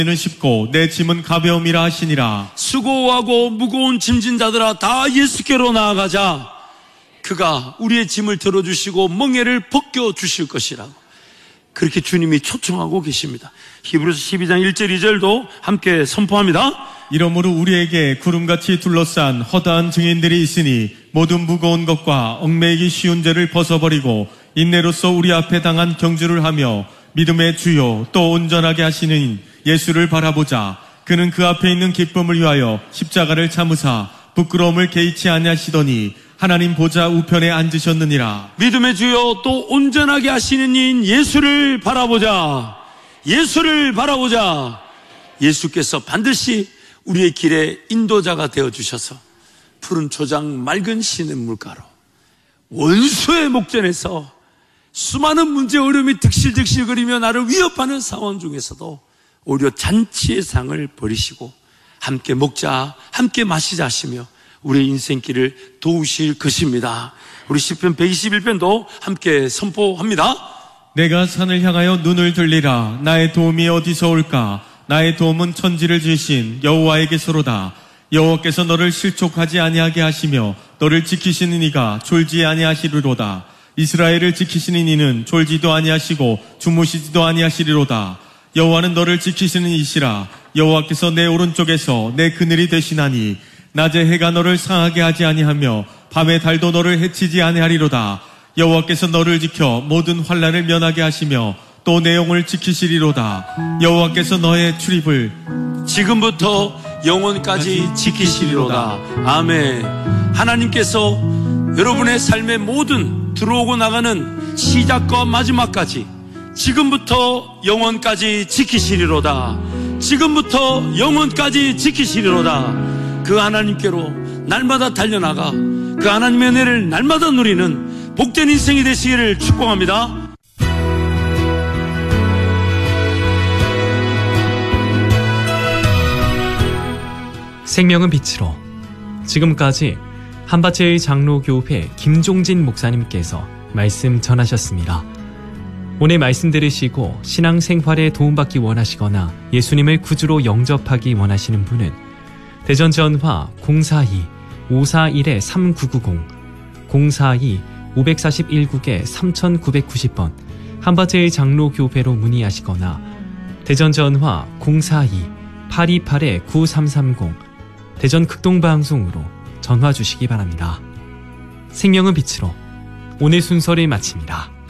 는 쉽고 내 짐은 가벼움이라 하시니라. 수고하고 무거운 짐진 자들아 다 예수께로 나아가자. 그가 우리의 짐을 들어주시고 멍에를 벗겨주실 것이라고 그렇게 주님이 초청하고 계십니다. 히브리서 12장 1절 2절도 함께 선포합니다. 이러므로 우리에게 구름같이 둘러싼 허다한 증인들이 있으니 모든 무거운 것과 얽매이기 쉬운 죄를 벗어버리고 인내로써 우리 앞에 당한 경주를 하며 믿음의 주요 또 온전하게 하시는 예수를 바라보자. 그는 그 앞에 있는 기쁨을 위하여 십자가를 참으사 부끄러움을 개의치 아니하시더니 하나님 보좌 우편에 앉으셨느니라. 믿음의 주요 또 온전하게 하시는 이인 예수를 바라보자. 예수를 바라보자. 예수께서 반드시 우리의 길의 인도자가 되어주셔서 푸른 초장 맑은 시냇물가로 원수의 목전에서 수많은 문제 어려움이 득실득실거리며 나를 위협하는 상황 중에서도 오히려 잔치의 상을 버리시고 함께 먹자 함께 마시자 하시며 우리의 인생길을 도우실 것입니다. 우리 시편 121편도 함께 선포합니다. 내가 산을 향하여 눈을 들리라. 나의 도움이 어디서 올까? 나의 도움은 천지를 지으신 여호와에게서로다. 여호와께서 너를 실족하지 아니하게 하시며 너를 지키시는 이가 졸지 아니하시리로다. 이스라엘을 지키시는 이는 졸지도 아니하시고 주무시지도 아니하시리로다. 여호와는 너를 지키시는 이시라. 여호와께서 내 오른쪽에서 내 그늘이 되시나니 낮에 해가 너를 상하게 하지 아니하며 밤에 달도 너를 해치지 아니하리로다. 여호와께서 너를 지켜 모든 환난을 면하게 하시며 또 내 영혼을 지키시리로다. 여호와께서 너의 출입을 지금부터 영원까지 지키시리로다. 아멘. 하나님께서 여러분의 삶의 모든 들어오고 나가는 시작과 마지막까지 지금부터 영원까지 지키시리로다. 지금부터 영원까지 지키시리로다. 그 하나님께로 날마다 달려나가 그 하나님의 은혜를 날마다 누리는 복된 인생이 되시기를 축복합니다. 생명은 빛으로. 지금까지 한밭의 장로교회 김종진 목사님께서 말씀 전하셨습니다. 오늘 말씀 들으시고 신앙생활에 도움받기 원하시거나 예수님을 구주로 영접하기 원하시는 분은 대전 전화 042-541-3990 042-541국에 3990번 한밭의 장로교회로 문의하시거나 대전 전화 042-828-9330 대전 극동방송으로 전화 주시기 바랍니다. 생명은 빛으로 오늘 순서를 마칩니다.